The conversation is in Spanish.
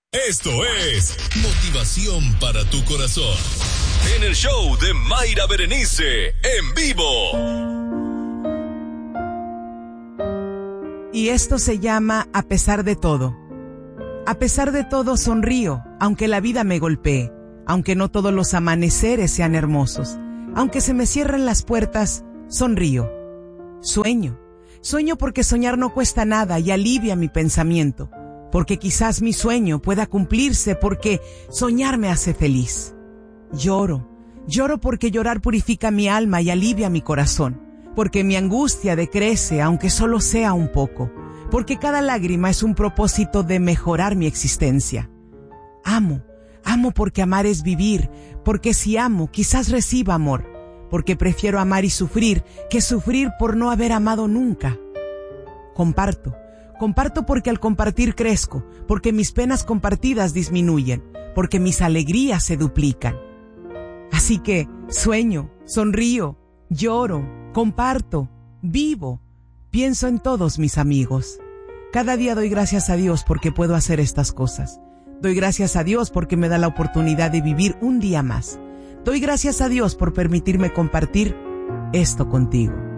Esto es motivación para tu corazón. En el show de Mayra Berenice, en vivo. Y esto se llama A pesar de todo. A pesar de todo sonrío, aunque la vida me golpee, aunque no todos los amaneceres sean hermosos, aunque se me cierren las puertas, sonrío. Sueño porque soñar no cuesta nada y alivia mi pensamiento. Porque quizás mi sueño pueda cumplirse, porque soñar me hace feliz. Lloro porque llorar purifica mi alma y alivia mi corazón, porque mi angustia decrece aunque solo sea un poco, porque cada lágrima es un propósito de mejorar mi existencia. Amo porque amar es vivir, porque si amo quizás reciba amor, porque prefiero amar y sufrir que sufrir por no haber amado nunca. Comparto porque al compartir crezco, porque mis penas compartidas disminuyen, porque mis alegrías se duplican. Así que sueño, sonrío, lloro, comparto, vivo, pienso en todos mis amigos. Cada día doy gracias a Dios porque puedo hacer estas cosas. Doy gracias a Dios porque me da la oportunidad de vivir un día más. Doy gracias a Dios por permitirme compartir esto contigo.